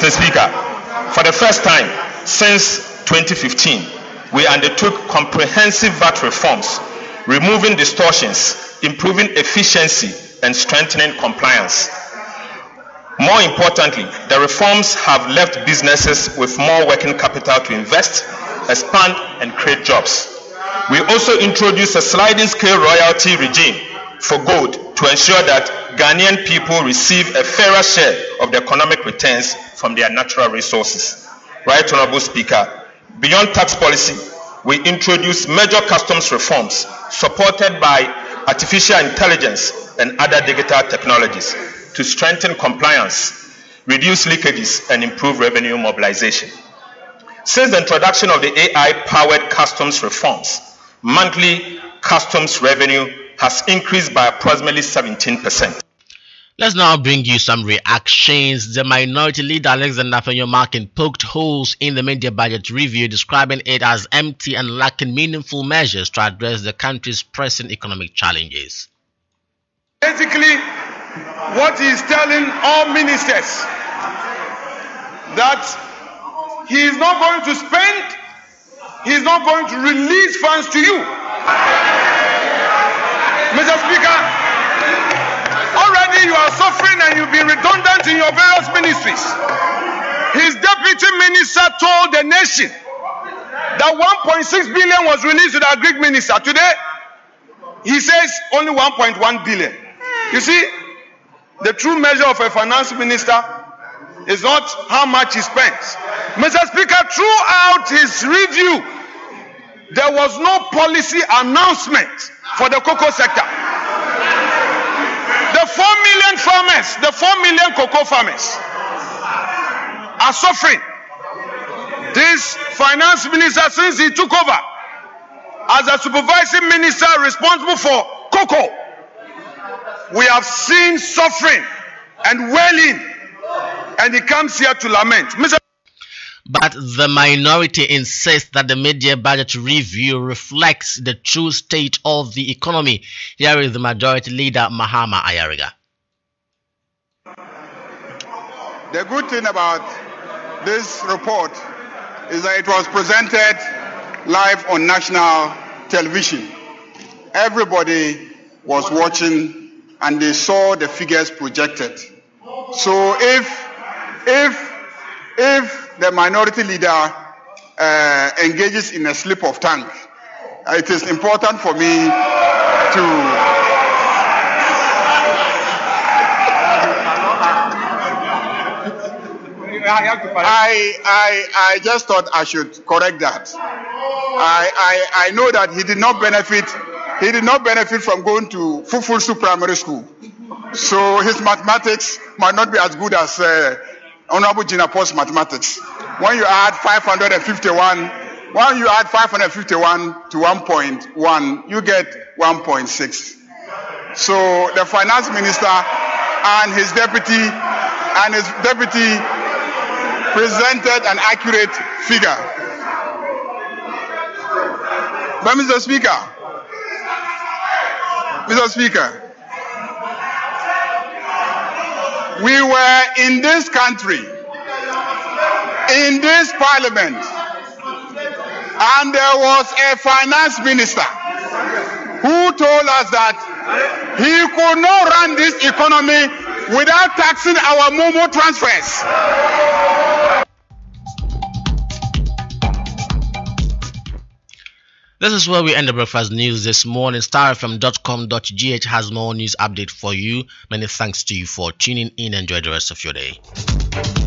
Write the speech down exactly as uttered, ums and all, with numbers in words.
Mister Speaker, for the first time since twenty fifteen, we undertook comprehensive V A T reforms, removing distortions, improving efficiency, and strengthening compliance. More importantly, the reforms have left businesses with more working capital to invest, expand, and create jobs. We also introduced a sliding scale royalty regime for gold to ensure that Ghanaian people receive a fairer share of the economic returns from their natural resources. Right, Honorable Speaker, beyond tax policy, we introduced major customs reforms supported by artificial intelligence and other digital technologies to strengthen compliance, reduce leakages, and improve revenue mobilization. Since the introduction of the A I-powered customs reforms, monthly customs revenue has increased by approximately seventeen percent. Let's now bring you some reactions. The minority leader Alexander Afenyo-Markin poked holes in the media budget review, describing it as empty and lacking meaningful measures to address the country's pressing economic challenges. Basically, what he is telling all ministers, that he is not going to spend, he is not going to release funds to you. Mister Speaker, already you are suffering and you've been redundant in your various ministries. His deputy minister told the nation that one point six billion was released to the agri minister. Today, he says only one point one billion. You see, the true measure of a finance minister is not how much he spends. Mister Speaker, throughout his review, there was no policy announcement for the cocoa sector. The four million farmers, the four million cocoa farmers are suffering. This finance minister, since he took over as a supervising minister responsible for cocoa, we have seen suffering and wailing, and he comes here to lament. Mister But the minority insists that the mid-year budget review reflects the true state of the economy. Here is the majority leader, Mahama Ayariga. The good thing about this report is that it was presented live on national television. Everybody was watching and they saw the figures projected. So if, if, if the minority leader uh, engages in a slip of tongue, it is important for me to I, I, I just thought I should correct that. I, I, I know that he did not benefit he did not benefit from going to Fufulsu Primary School. So his mathematics might not be as good as uh, Honorable Gina Paul's mathematics. When you add five hundred fifty-one, when you add five hundred fifty-one to one point one, you get one point six. So the finance minister and his deputy and his deputy presented an accurate figure. But Mister Speaker, Mister Speaker, we were in this country, in this parliament, and there was a finance minister who told us that he could not run this economy without taxing our Momo transfers. This is where we end the breakfast news this morning. star f m dot com dot g h has more news update for you. Many thanks to you for tuning in. Enjoy the rest of your day.